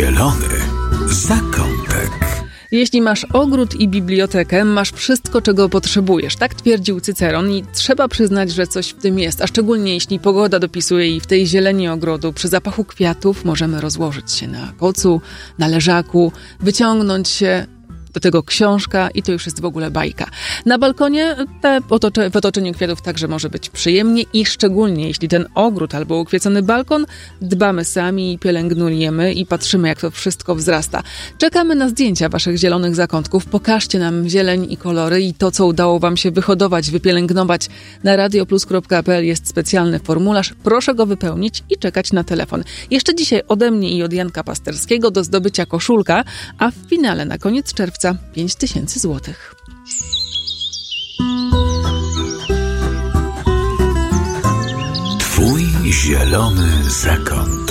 zielony zakątek. Jeśli masz ogród i bibliotekę, masz wszystko, czego potrzebujesz. Tak twierdził Cyceron i trzeba przyznać, że coś w tym jest. A szczególnie jeśli pogoda dopisuje i w tej zieleni ogrodu, przy zapachu kwiatów możemy rozłożyć się na kocu, na leżaku, wyciągnąć się, do tego książka i to już jest w ogóle bajka. Na balkonie w otoczeniu kwiatów także może być przyjemnie i szczególnie jeśli ten ogród albo ukwiecony balkon dbamy sami i pielęgnujemy i patrzymy, jak to wszystko wzrasta. Czekamy na zdjęcia waszych zielonych zakątków. Pokażcie nam zieleń i kolory i to, co udało wam się wyhodować, wypielęgnować. Na radioplus.pl jest specjalny formularz. Proszę go wypełnić i czekać na telefon. Jeszcze dzisiaj ode mnie i od Janka Pasterskiego do zdobycia koszulka, a w finale na koniec czerwca 5000 złotych. Twój zielony zakątek.